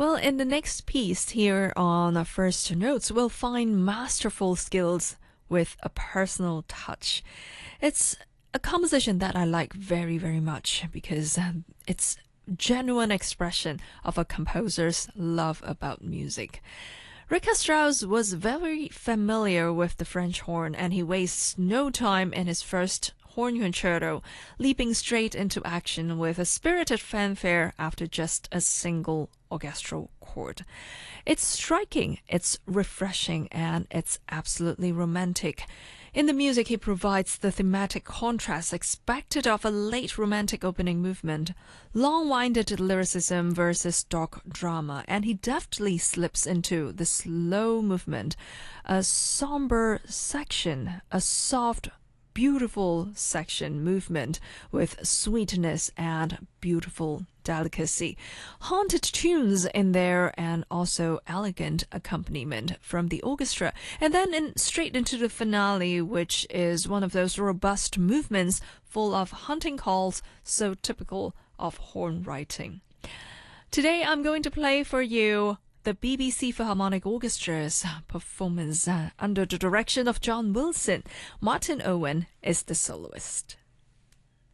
Well, in the next piece here on our First Notes, we'll find masterful skills with a personal touch. It's a composition that I like very, very much because it's genuine expression of a composer's love about music. Richard Strauss was very familiar with the French horn, and he wastes no time in his first horn concerto, leaping straight into action with a spirited fanfare after just a single orchestral chord. It's striking, it's refreshing, and it's absolutely romantic. In the music, he provides the thematic contrast expected of a late romantic opening movement, long-winded lyricism versus dark drama, and he deftly slips into the slow movement, a somber section, a soft, beautiful section movement with sweetness and beautiful delicacy. Haunted tunes in there and also elegant accompaniment from the orchestra. And then straight into the finale, which is one of those robust movements full of hunting calls so typical of horn writing. Today I'm going to play for you the BBC Philharmonic Orchestra's performance under the direction of John Wilson. Martin Owen is the soloist.